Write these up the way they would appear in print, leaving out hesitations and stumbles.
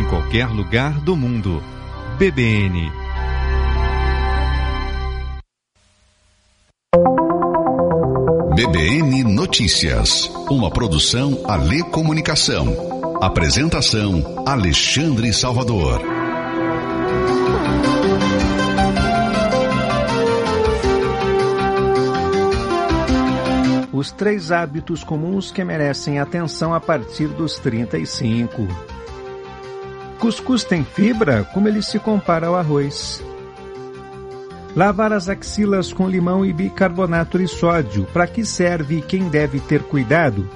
em qualquer lugar do mundo. BBN. BBN Notícias, uma produção Alê Comunicação. Apresentação Alexandre Salvador. Os 3 hábitos comuns que merecem atenção a partir dos 35. Cuscuz tem fibra? Como ele se compara ao arroz? Lavar as axilas com limão e bicarbonato de sódio. Para que serve e quem deve ter cuidado?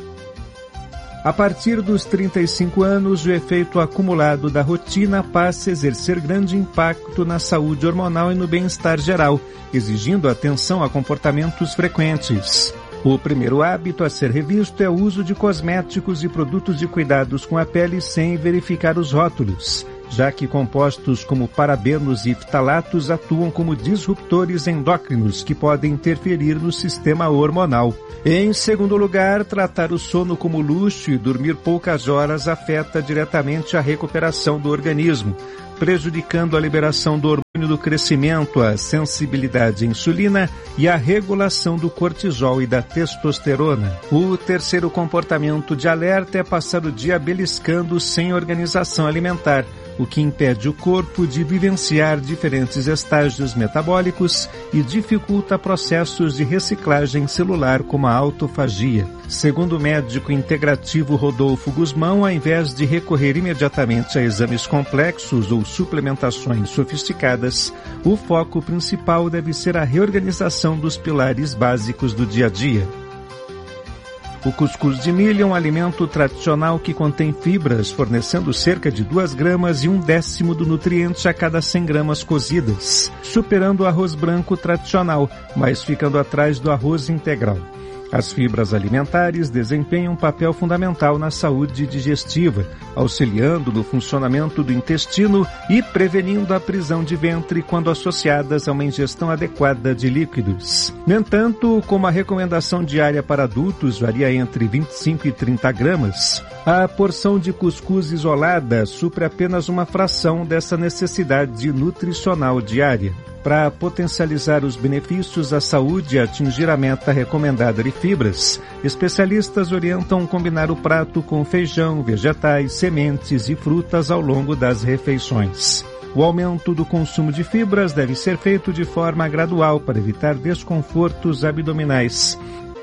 A partir dos 35 anos, o efeito acumulado da rotina passa a exercer grande impacto na saúde hormonal e no bem-estar geral, exigindo atenção a comportamentos frequentes. O primeiro hábito a ser revisto é o uso de cosméticos e produtos de cuidados com a pele sem verificar os rótulos, já que compostos como parabenos e ftalatos atuam como disruptores endócrinos que podem interferir no sistema hormonal. Em segundo lugar, tratar o sono como luxo e dormir poucas horas afeta diretamente a recuperação do organismo, prejudicando a liberação do hormônio do crescimento, a sensibilidade à insulina e a regulação do cortisol e da testosterona. O terceiro comportamento de alerta é passar o dia beliscando sem organização alimentar, o que impede o corpo de vivenciar diferentes estágios metabólicos e dificulta processos de reciclagem celular como a autofagia. Segundo o médico integrativo Rodolfo Guzmão, ao invés de recorrer imediatamente a exames complexos ou suplementações sofisticadas, o foco principal deve ser a reorganização dos pilares básicos do dia a dia. O cuscuz de milho é um alimento tradicional que contém fibras, fornecendo cerca de 2 gramas e 1/10 do nutriente a cada 100 gramas cozidas, superando o arroz branco tradicional, mas ficando atrás do arroz integral. As fibras alimentares desempenham um papel fundamental na saúde digestiva, auxiliando no funcionamento do intestino e prevenindo a prisão de ventre quando associadas a uma ingestão adequada de líquidos. No entanto, como a recomendação diária para adultos varia entre 25 e 30 gramas, a porção de cuscuz isolada supre apenas uma fração dessa necessidade nutricional diária. Para potencializar os benefícios à saúde e atingir a meta recomendada de fibras, especialistas orientam combinar o prato com feijão, vegetais, sementes e frutas ao longo das refeições. O aumento do consumo de fibras deve ser feito de forma gradual para evitar desconfortos abdominais.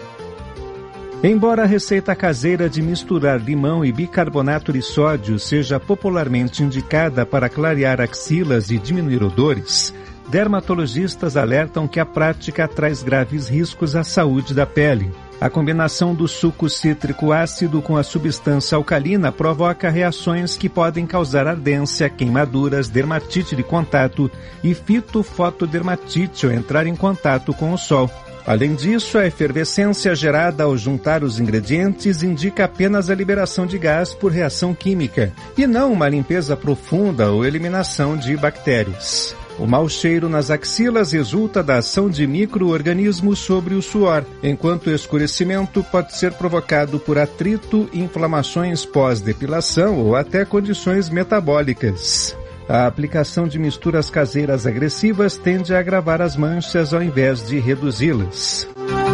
Embora a receita caseira de misturar limão e bicarbonato de sódio seja popularmente indicada para clarear axilas e diminuir odores, dermatologistas alertam que a prática traz graves riscos à saúde da pele. A combinação do suco cítrico ácido com a substância alcalina provoca reações que podem causar ardência, queimaduras, dermatite de contato e fitofotodermatite ao entrar em contato com o sol. Além disso, a efervescência gerada ao juntar os ingredientes indica apenas a liberação de gás por reação química, e não uma limpeza profunda ou eliminação de bactérias. O mau cheiro nas axilas resulta da ação de micro-organismos sobre o suor, enquanto o escurecimento pode ser provocado por atrito, inflamações pós-depilação ou até condições metabólicas. A aplicação de misturas caseiras agressivas tende a agravar as manchas ao invés de reduzi-las.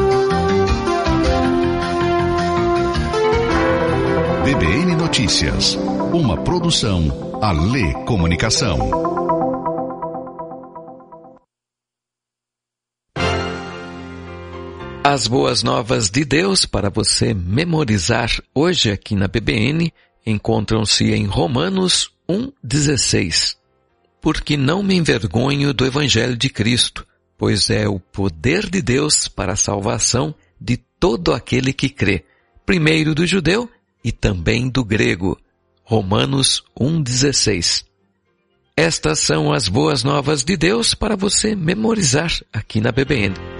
BBN Notícias, uma produção Alê Comunicação. As boas novas de Deus para você memorizar hoje aqui na BBN encontram-se em Romanos 1,16. Porque não me envergonho do Evangelho de Cristo, pois é o poder de Deus para a salvação de todo aquele que crê, primeiro do judeu e também do grego. Romanos 1,16. Estas são as boas novas de Deus para você memorizar aqui na BBN.